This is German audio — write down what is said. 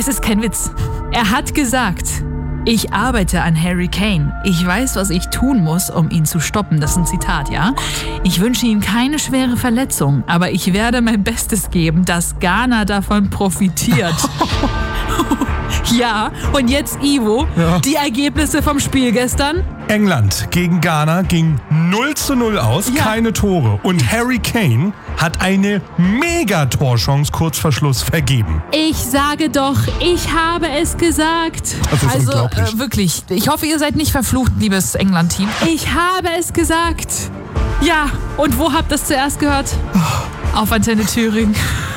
Es ist kein Witz. Er hat gesagt, ich arbeite an Harry Kane. Ich weiß, was ich tun muss, um ihn zu stoppen. Das ist ein Zitat, ja? Ich wünsche ihm keine schwere Verletzung, aber ich werde mein Bestes geben, dass Ghana davon profitiert. Ja, und jetzt Ivo, die Ergebnisse vom Spiel gestern? England gegen Ghana ging 0:0 aus, keine Tore. Und Harry Kane hat eine Megatorchance kurz vor Schluss vergeben. Ich sage doch, ich habe es gesagt. Das ist unglaublich. Wirklich, ich hoffe, ihr seid nicht verflucht, liebes England-Team. Ich habe es gesagt. Ja, und wo habt ihr es zuerst gehört? Auf Antenne Thüringen.